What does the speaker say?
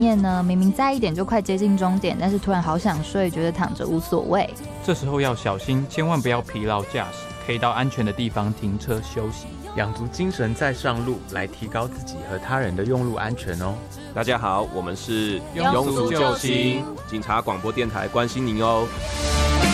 面呢，明明在一点就快接近终点，但是突然好想睡，觉得躺着无所谓。 这时候要小心，千万不要疲劳驾驶，可以到安全的地方停车休息， 养足精神再上路，来提高自己和他人的用路安全哦。 大家好，我们是庸俗救星警察广播电台，关心您哦。